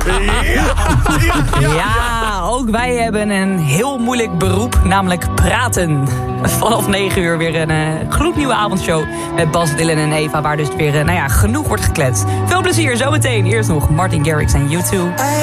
Ja, ook wij hebben een heel moeilijk beroep, namelijk praten. Vanaf 9 uur weer een gloednieuwe avondshow met Bas, Dylan en Eva, waar dus weer genoeg wordt gekletst. Veel plezier, zometeen. Eerst nog Martin Garrix en U2.